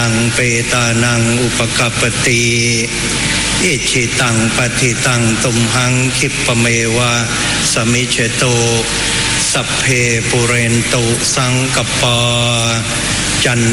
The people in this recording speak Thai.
งเปตานังอุปกัปปติอิชิตังปฏิตังตุมหังคิปะเมวะสมิจโตสัพเพปุเรนตุสังกปปาจัน